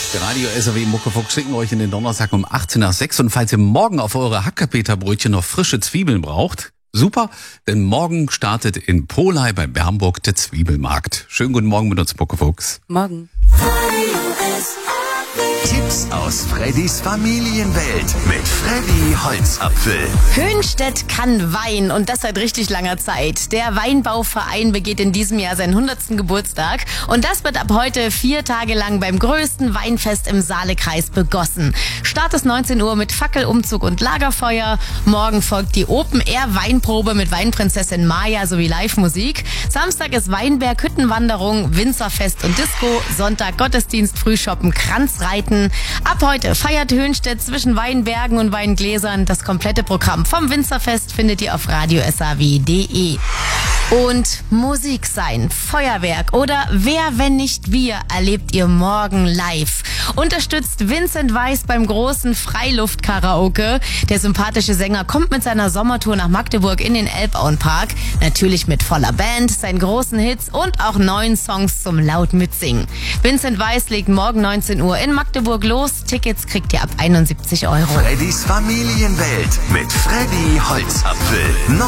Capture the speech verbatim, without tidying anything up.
Der Radio S R W Muckefuchs schicken euch in den Donnerstag um achtzehn nach sechs. Und falls ihr morgen auf eure Hackerpeterbrötchen noch frische Zwiebeln braucht, super, denn morgen startet in Polei bei Bernburg der Zwiebelmarkt. Schönen guten Morgen mit uns, Muckefuchs. Morgen. Tipps aus Freddys Familienwelt mit Freddy Holzapfel. Höhnstedt kann Wein und das seit richtig langer Zeit. Der Weinbauverein begeht in diesem Jahr seinen hundertsten Geburtstag und das wird ab heute vier Tage lang beim größten Weinfest im Saalekreis begossen. Start ist neunzehn Uhr mit Fackelumzug und Lagerfeuer. Morgen folgt die Open-Air-Weinprobe mit Weinprinzessin Maya sowie Live-Musik. Samstag ist Weinberg, Hüttenwanderung, Winzerfest und Disco. Sonntag Gottesdienst, Frühshoppen, Kranzreiten. Ab heute feiert Höhnstedt zwischen Weinbergen und Weingläsern. Das komplette Programm vom Winzerfest findet ihr auf radio s a w punkt d e. Und Musik sein, Feuerwerk oder Wer, wenn nicht wir, erlebt ihr morgen live. Unterstützt Vincent Weiss beim großen Freiluft-Karaoke. Der sympathische Sänger kommt mit seiner Sommertour nach Magdeburg in den Elbauenpark. Natürlich mit voller Band, seinen großen Hits und auch neuen Songs zum laut mitsingen. Vincent Weiss legt morgen neunzehn Uhr in Magdeburg los. Tickets kriegt ihr ab einundsiebzig Euro. Freddys Familienwelt mit Freddy Holzapfel.